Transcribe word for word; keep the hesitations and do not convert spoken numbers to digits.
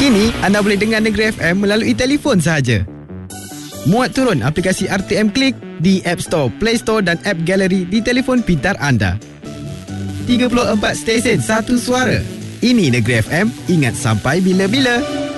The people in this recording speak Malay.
Kini, anda boleh dengar Negeri F M melalui telefon sahaja. Muat turun aplikasi R T M Click di App Store, Play Store dan App Gallery di telefon pintar anda. tiga puluh empat stesen, satu suara. Ini Negeri F M, ingat sampai bila-bila.